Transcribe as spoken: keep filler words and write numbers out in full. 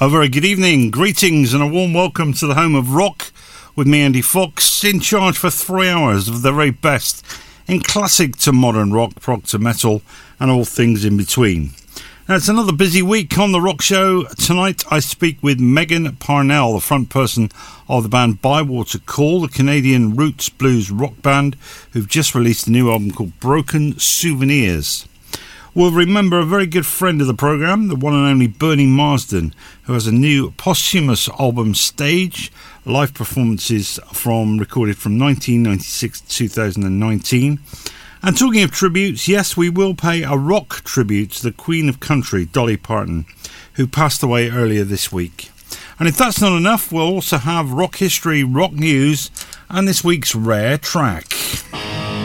A very good evening, greetings and a warm welcome to the home of rock with me, Andy Fox, in charge for three hours of the very best in classic to modern rock, prog to metal and all things in between. Now, it's another busy week on the Rock Show. Tonight I speak with Megan Parnell, the front person of the band Bywater Call, the Canadian roots blues rock band who've just released a new album called Broken Souvenirs. We'll remember a very good friend of the programme, the one and only Bernie Marsden, who has a new posthumous album, Stage, live performances from recorded from nineteen ninety-six to two thousand nineteen. And talking of tributes, yes, we will pay a rock tribute to the Queen of Country, Dolly Parton, who passed away earlier this week. And if that's not enough, we'll also have rock history, rock news, and this week's rare track.